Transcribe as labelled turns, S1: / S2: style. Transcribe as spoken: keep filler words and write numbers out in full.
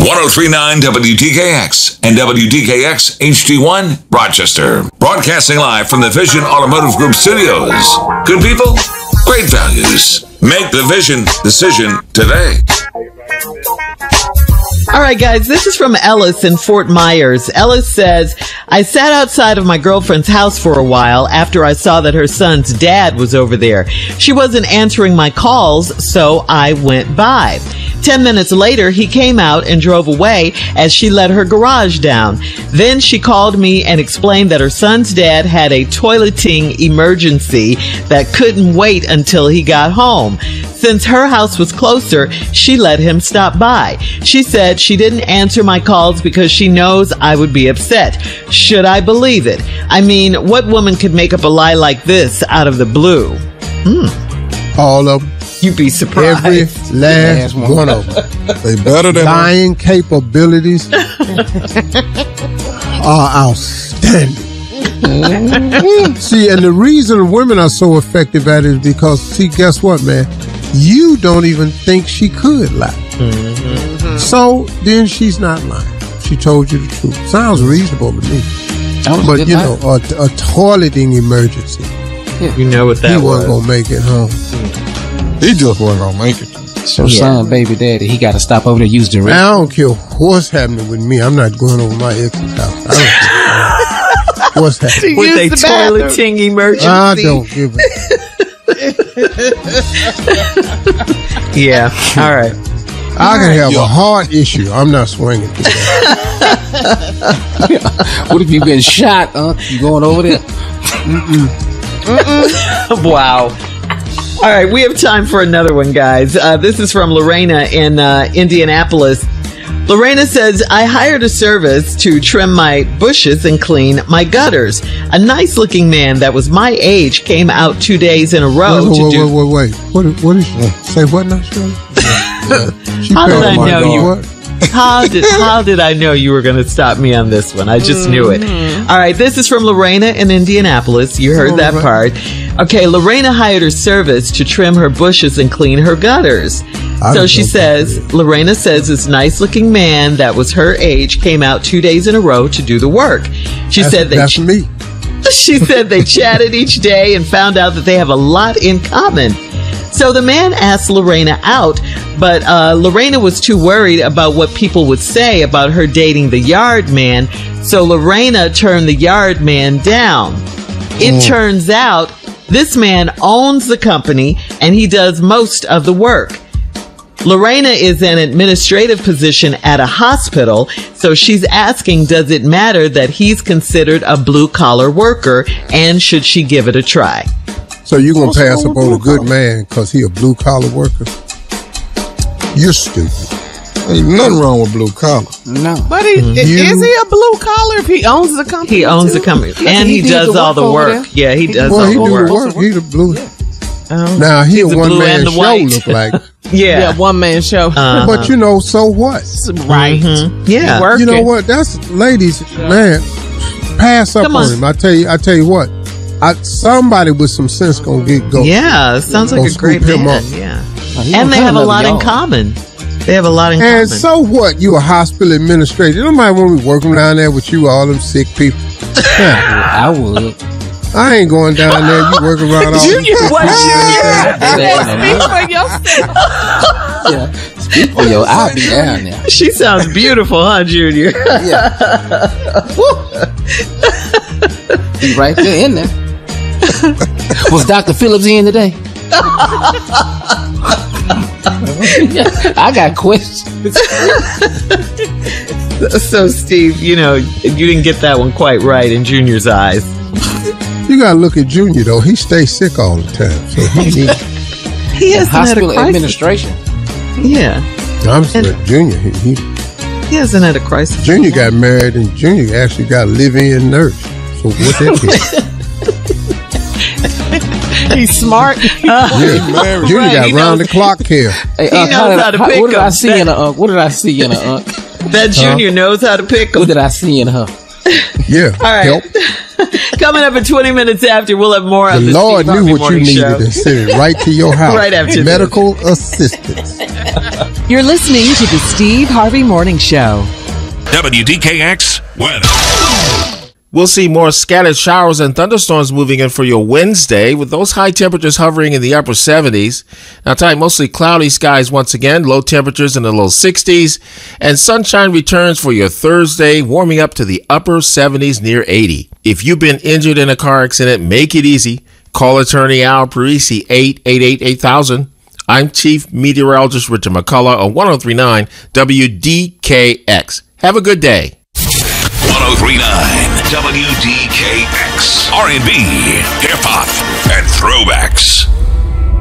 S1: one oh three point nine W D K X and W D K X H D one Rochester. Broadcasting live from the Vision Automotive Group studios. Good people, great values. Make the Vision decision today.
S2: All right, guys, this is from Ellis in Fort Myers. Ellis says, I sat outside of my girlfriend's house for a while after I saw that her son's dad was over there. She wasn't answering my calls, so I went by. Ten minutes later, he came out and drove away as she let her garage down. Then she called me and explained that her son's dad had a toileting emergency that couldn't wait until he got home. Since her house was closer, she let him stop by. She said she didn't answer my calls because she knows I would be upset. Should I believe it? I mean, what woman could make up a lie like this out of the blue? Hmm.
S3: All of them.
S2: You'd be surprised.
S3: Every last one of them.
S4: They better than
S3: lying capabilities are outstanding. See, and the reason women are so effective at it is because, see, guess what, man? You don't even think she could lie. Mm-hmm. So then she's not lying. She told you the truth. Sounds reasonable to me. But, you know, a, a toileting emergency.
S2: Yeah. You know what that
S3: he
S2: was.
S3: He wasn't going to make it home.
S4: He just wasn't going to make it.
S5: So, yeah. Son, baby daddy, he got to stop over there and use the restroom.
S3: I don't care what's happening with me. I'm not going over my ex's house. I don't care. What's happening?
S2: With a toileting emergency.
S3: I don't give a
S2: Yeah, all right.
S3: I can have Yo. a heart issue. I'm not swinging to that.
S5: What if you been shot, huh? You going over there?
S3: Mm-mm.
S2: Mm-mm. Wow. All right, we have time for another one, guys. Uh, this is from Lorena in uh, Indianapolis. Lorena says, I hired a service to trim my bushes and clean my gutters. A nice-looking man that was my age came out two days in a row
S3: wait, wait,
S2: to
S3: wait,
S2: do...
S3: Wait, wait, wait. What, what is she? Say what now, Shirley?
S2: Yeah. How did I know you... What? How did how did I know you were going to stop me on this one? I just mm-hmm. knew it. All right, this is from Lorena in Indianapolis. You heard oh, that right. part. Okay, Lorena hired her service to trim her bushes and clean her gutters. I so she says, Lorena says this nice-looking man that was her age came out two days in a row to do the work. She
S3: that's,
S2: said they
S3: that's ch- me.
S2: She said they chatted each day and found out that they have a lot in common. So the man asked Lorena out, but uh, Lorena was too worried about what people would say about her dating the yard man. So Lorena turned the yard man down. It mm. turns out this man owns the company and he does most of the work. Lorena is in an administrative position at a hospital, so she's asking, does it matter that he's considered a blue-collar worker, and should she give it a try?
S3: So you're going to pass up on a good man because he a blue-collar worker? You're stupid.
S4: Ain't nothing wrong with blue-collar.
S5: No.
S6: But he, you, is he a blue-collar if he owns the company?
S2: He owns
S6: too?
S2: the company. And he, he does all the work. Yeah, he does
S3: well,
S2: all
S3: he
S2: the
S3: do
S2: work.
S3: work. He's a blue.
S6: Yeah.
S2: Um,
S3: now, he a one-man show white. Look like.
S2: yeah.
S6: Yeah, one-man show.
S2: Uh-huh.
S3: But, you know, so what?
S6: Right.
S2: Mm-hmm. Yeah.
S3: You know what? That's, ladies, man, pass up on. on him. I tell you, I tell you what. I, somebody with some sense gonna get go.
S2: Yeah, sounds like a great man. Yeah, and they have a lot in common. They have a lot in common.
S3: And so what? You a hospital administrator? Nobody want me working down there with you, all them sick people.
S5: Yeah, I would.
S3: I ain't going down there. You working around all
S2: Junior, what
S6: Junior? Speak for yourself.
S5: Yeah, speak for your. I'll be down there.
S2: She sounds beautiful, huh, Junior?
S5: Yeah. Be right there in there. Was Doctor Phillips in today? I got questions.
S2: So, Steve, you know, you didn't get that one quite right in Junior's eyes.
S3: You gotta look at Junior though. He stays sick all the time. So he needs
S2: he has
S5: hospital administration.
S2: Yeah,
S3: I'm saying Junior. He, he
S2: he hasn't had a crisis.
S3: Junior got married, and Junior actually got a live-in nurse. So what that
S6: is? He's smart.
S3: Yeah. Junior
S2: Right,
S3: got round-the-clock care.
S5: Hey,
S2: He
S5: uh,
S2: knows
S5: how, did,
S2: how to
S5: how,
S2: pick
S5: What did
S2: them.
S5: I see
S2: That-
S5: in her? Uh, what did I see in her? Uh,
S2: That Junior knows how to pick them.
S5: what did I see in her?
S3: Yeah.
S2: All right.
S3: Help.
S2: Coming up at twenty minutes after, we'll have more of
S3: The
S2: the
S3: Lord
S2: Steve
S3: knew
S2: Harvey
S3: what you
S2: Morning
S3: needed
S2: Show.
S3: and sent it right to your house.
S2: Right after this.
S3: Medical assistance.
S6: You're listening to the Steve Harvey Morning Show.
S1: W D K X weather.
S7: We'll see more scattered showers and thunderstorms moving in for your Wednesday, with those high temperatures hovering in the upper seventies. Now tonight, mostly cloudy skies once again, low temperatures in the low sixties, and sunshine returns for your Thursday, warming up to the upper seventies near eighty. If you've been injured in a car accident, make it easy. Call attorney Al Parisi, eight eight eight, eight thousand. I'm Chief Meteorologist Richard McCullough on one oh three point nine W D K X. Have a good day.
S1: one oh three point nine W D K X. R and B, hip hop, and throwbacks.